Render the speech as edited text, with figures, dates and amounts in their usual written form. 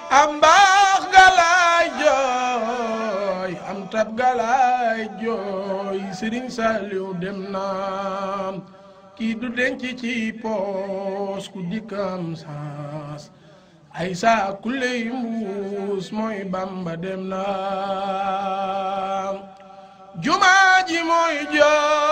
am baax galaay jooy am tab galaay jooy Serigne Saliou dem na kii du denc ci poos ku dikkam saas ay saa kuley mbuus mooy Bamba dem na jumaa ji mooy jooy